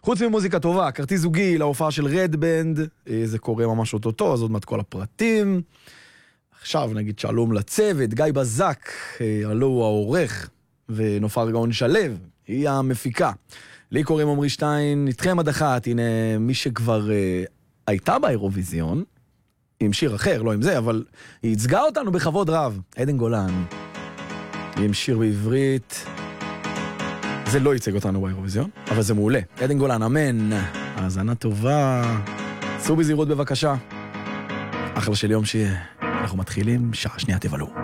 חוץ ממוזיקה טובה, כרטיס זוגי להופעה של רד בנד, זה קורה ממש אוטוטו, אז עוד מעט כל הפרטים. עכשיו נגיד שלום לצוות, גיא בזק, הלו הוא העורך, ונופר גאון שלו, היא המפיקה. לי קוראים עמרי שטיין, איתכם עד אחת, הנה מי שכבר הייתה באירוויזיון, עם שיר אחר, לא עם זה, אבל היא ייצגה אותנו בכבוד רב, עדן גולן, עם שיר בעברית, זה לא ייצג אותנו באירוויזיון, אבל זה מעולה, עדן גולן, אמן, האזנה טובה, סעו בזהירות בבקשה, אחלה של יום שיהיה, אנחנו מתחילים, שעה שנייה תבלו.